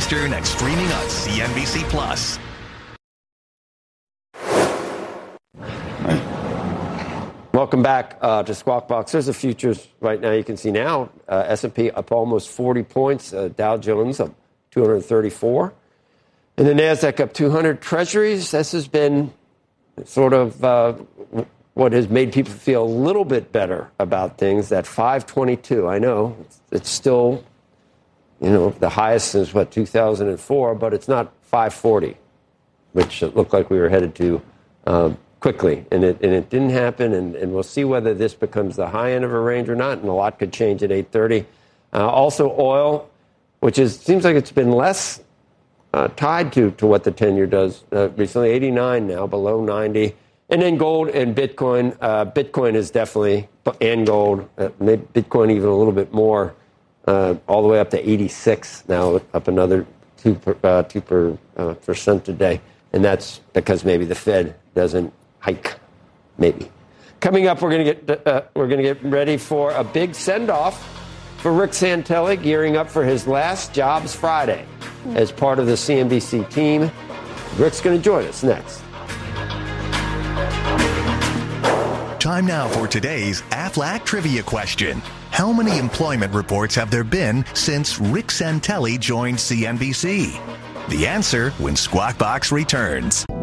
Eastern and streaming on CNBC Plus. Welcome back to Squawk Box. There's the futures right now. You can see now S&P up almost 40 points. Dow Jones up 234. And the NASDAQ up 200. Treasuries, this has been sort of what has made people feel a little bit better about things. That 522, I know it's still, the highest since, 2004, but it's not 540, which it looked like we were headed to quickly. And it didn't happen, and we'll see whether this becomes the high end of a range or not, and a lot could change at 8:30. Also oil, which seems like it's been less tied to what the 10-year does recently, 89 now, below 90. And then gold and Bitcoin. Bitcoin is definitely, and gold, maybe Bitcoin even a little bit more, all the way up to 86 now, up another 2% today. And that's because maybe the Fed doesn't hike, maybe. Coming up, we're going to get ready for a big send-off for Rick Santelli, gearing up for his last Jobs Friday as part of the CNBC team. Rick's going to join us next. Time now for today's Aflac trivia question. How many employment reports have there been since Rick Santelli joined CNBC? The answer when Squawk Box returns.